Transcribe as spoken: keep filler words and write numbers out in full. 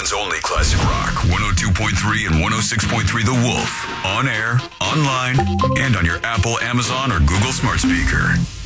Brooklyn's only classic rock. one oh two point three and one oh six point three The Wolf. On air, online, and on your Apple, Amazon, or Google smart speaker.